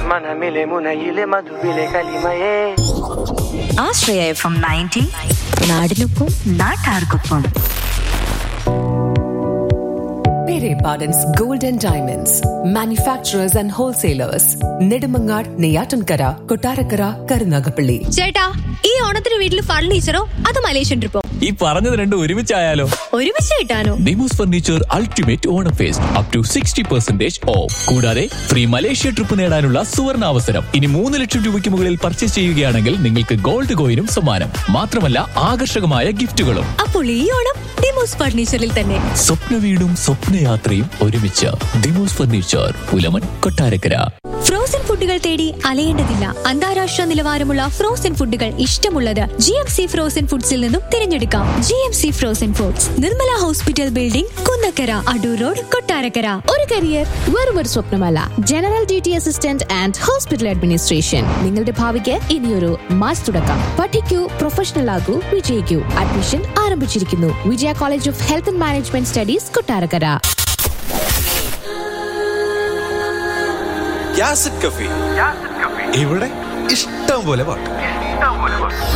മനമിലെ മുനയിലെ മധുവിലെ കലിമയേ. ആശ്രയ FM 90 നാടിനൊപ്പം നാട്ടാർക്കൊപ്പം. Pere Pardon's Gold and Diamonds, manufacturers and wholesalers, Nedimangar, Neyatankara, Kottarakara, Karunagapalli. ചേട്ടാ, ഈ ഓണത്തിന് വീട്ടിൽ ഫർണിച്ചറോ അത് മലേഷ്യൻ ട്രിപ്പോ? ഈ പറഞ്ഞത് രണ്ടും ഒരുമിച്ചായാലോ? ഒരുമിച്ച് കിട്ടാനോ? Demos furniture ultimate Onam first up to 60% of. കൂടാതെ ഫ്രീ മലേഷ്യ ട്രിപ്പ് നേടാനുള്ള സുവർണ അവസരം. ഇനി 3 ലക്ഷം രൂപയ്ക്ക് മുകളിൽ പർച്ചേസ് ചെയ്യുകയാണെങ്കിൽ നിങ്ങൾക്ക് ഗോൾഡ് കോയിനും സമ്മാനം. മാത്രമല്ല ആകർഷകമായ ഗിഫ്റ്റുകളും. അപ്പോൾ ഈ ഓണം ഡിമോസ് ഫർണിച്ചറിൽ തന്നെ. സ്വപ്ന വീടും സ്വപ്നയാത്രയും ഒരുമിച്ച്. ഡിമോസ് ഫർണിച്ചർ, പുലമൺ, കൊട്ടാരക്കര. ഫ്രോസൺ ഫുഡുകൾ തേടി അലയേണ്ടതില്ല. അന്താരാഷ്ട്ര നിലവാരമുള്ള ഫ്രോസൺ ഫുഡുകൾ ഇഷ്ടമുള്ളത് GMC ഫ്രോസൺ ഫുഡ്സിൽ നിന്നും തിരഞ്ഞെടുക്കാം. GMC frozen foods, Nirmala hospital building, Kunnakkara, Adoor road, Kottarakkara. ഒരു കരിയർ വെറും ഒരു സ്വപ്നമല്ല, general duty assistant and hospital administration നിങ്ങളുടെ ഭാവിക്ക് ഇനിയൊരു മാസ് തുടക്കം. പഠിക്കൂ, പ്രൊഫഷണൽ ആകൂ, വിജയിക്കൂ. അഡ്മിഷൻ ആരംഭിച്ചിരിക്കുന്നു. വിജയ college of health and management studies, Kottarakkara. യാസിഡ് കഫി, ഇവിടെ ഇഷ്ടം പോലെ പാട്ട്.